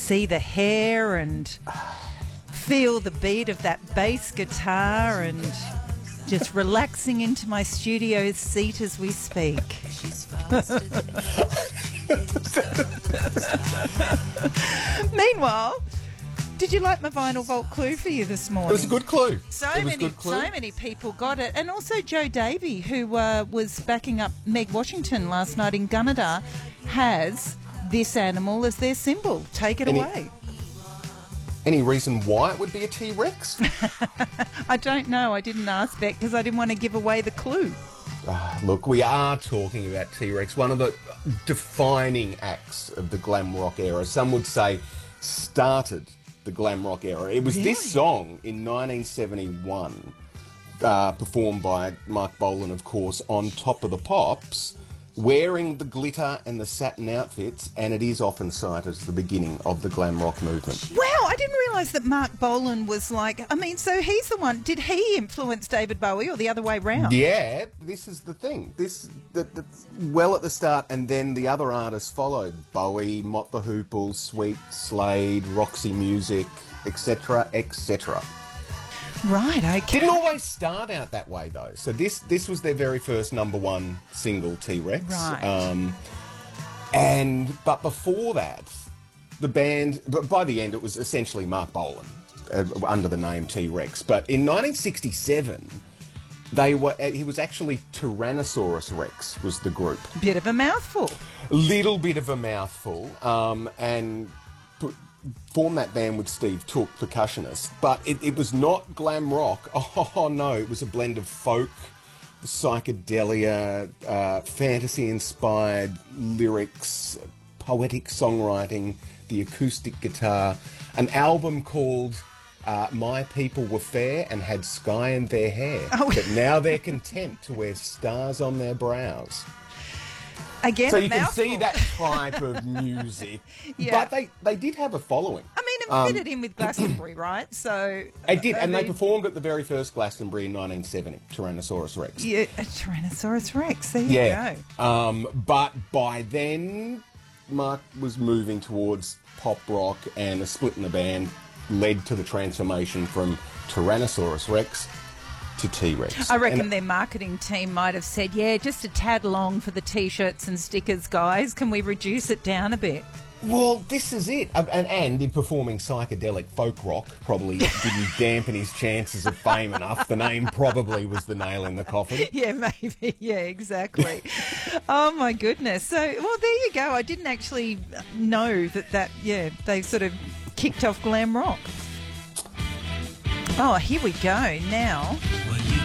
see the hair and feel the beat of that bass guitar and just relaxing into my studio seat as we speak. Meanwhile, did you like my vinyl vault clue for you this morning? It was a good clue. So many people got it. And also Joe Davey, who was backing up Meg Washington last night in Gunnedah, has this animal as their symbol. Take it away. Any reason why it would be a T-Rex? I don't know. I didn't ask Beck because I didn't want to give away the clue. Look, we are talking about T-Rex, one of the defining acts of the glam rock era. Some would say started the glam rock era. It was this song in 1971, performed by Mark Bolan, of course, on Top of the Pops, wearing the glitter and the satin outfits, and it is often cited as the beginning of the glam rock movement. Wow, I didn't realise that Mark Bolan was like... I mean, so he's the one... Did he influence David Bowie or the other way round? Yeah, this is the thing. That's well at the start, and then the other artists followed. Bowie, Mott the Hooples, Sweet, Slade, Roxy Music, etc., etc. Right, okay. Didn't always start out that way, though. So this was their very first number one single, T-Rex. Right. But before that, the band, by the end, it was essentially Mark Bolan under the name T-Rex. But in 1967, he was actually Tyrannosaurus Rex was the group. Bit of a mouthful. Little bit of a mouthful, and formed that band with Steve Took, percussionist, but it was not glam rock. Oh no, it was a blend of folk, psychedelia, fantasy-inspired lyrics, poetic songwriting, the acoustic guitar, an album called My People Were Fair and Had Sky in Their Hair, but now they're content to wear stars on their brows. Again, so you can see that type of music. Yeah. But they did have a following. I mean, it fitted in with Glastonbury, right? So they did, and they performed at the very first Glastonbury in 1970, Tyrannosaurus Rex. Yeah, a Tyrannosaurus Rex, there you go. But by then, Mark was moving towards pop rock, and a split in the band led to the transformation from Tyrannosaurus Rex to T-Rex. I reckon their marketing team might have said, yeah, just a tad long for the T-shirts and stickers, guys. Can we reduce it down a bit? Well, this is it. And in performing psychedelic folk rock probably didn't dampen his chances of fame enough. The name probably was the nail in the coffin. Yeah, maybe. Yeah, exactly. Oh, my goodness. So, well, there you go. I didn't actually know that they sort of kicked off glam rock. Oh, here we go now.